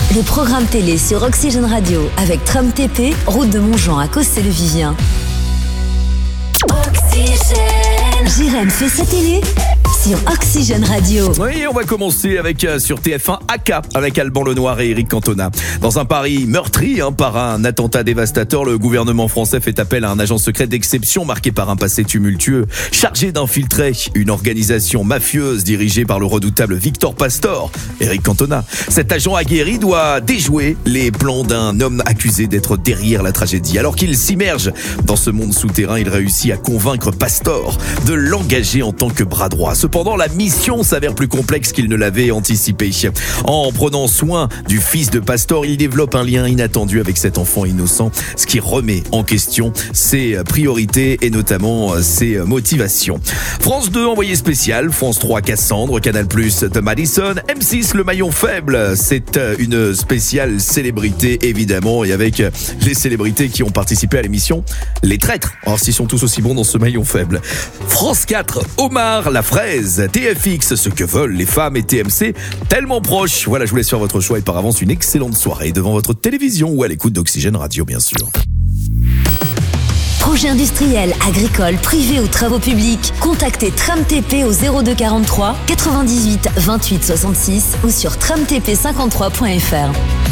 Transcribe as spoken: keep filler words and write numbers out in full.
Le programme télé sur Oxygène Radio avec Tram T P, route de Montjean à Cossé-le-Vivien. Oxygène. Jérém fait sa télé sur Oxygène Radio. Oui, on va commencer avec euh, sur T F un A K avec Alban Lenoir et Éric Cantona. Dans un Paris meurtri hein, par un attentat dévastateur, le gouvernement français fait appel à un agent secret d'exception marqué par un passé tumultueux, chargé d'infiltrer une organisation mafieuse dirigée par le redoutable Victor Pastor. Éric Cantona. Cet agent aguerri doit déjouer les plans d'un homme accusé d'être derrière la tragédie. Alors qu'il s'immerge dans ce monde souterrain, il réussit à convaincre Pastor de l'engager en tant que bras droit. Cependant, la mission s'avère plus complexe qu'il ne l'avait anticipé. En prenant soin du fils de Pastor, il développe un lien inattendu avec cet enfant innocent, ce qui remet en question ses priorités et notamment ses motivations. France deux, envoyé spécial, France trois, Cassandre, Canal plus, The Madison, M six, le maillon faible. C'est une spéciale célébrité, évidemment, et avec les célébrités qui ont participé à l'émission Les Traîtres. Alors, s'ils sont tous aussi bons dans ce maillon faible. France quatre, Omar la fraise. T F X, ce que veulent les femmes, et T M C, tellement proche. Voilà, je vous laisse faire votre choix et par avance une excellente soirée devant votre télévision ou à l'écoute d'Oxygène Radio, bien sûr. Projet industriel, agricole, privé ou travaux publics, contactez Tram T P au zéro deux quarante-trois quatre-vingt-dix-huit vingt-huit soixante-six ou sur tram t p cinquante-trois point f r.